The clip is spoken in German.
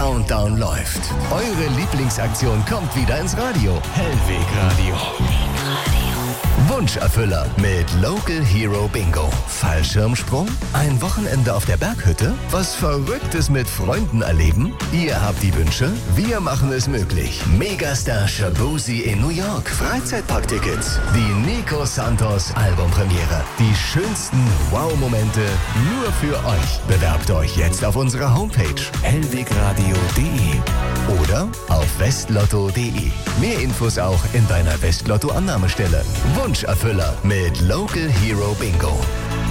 Countdown läuft. Eure Lieblingsaktion kommt wieder ins Radio. Hellweg Radio. Wunscherfüller mit Local Hero Bingo. Fallschirmsprung? Ein Wochenende auf der Berghütte? Was Verrücktes mit Freunden erleben? Ihr habt die Wünsche, wir machen es möglich. Megastar Shaboozey in New York. Freizeitparktickets. Die Nico Santos Albumpremiere. Die schönsten Wow-Momente nur für euch. Bewerbt euch jetzt auf unserer Homepage hellwegradio.de oder auf westlotto.de. Mehr Infos auch in deiner Westlotto-Annahmestelle. Wunscherfüller mit Local Hero Bingo.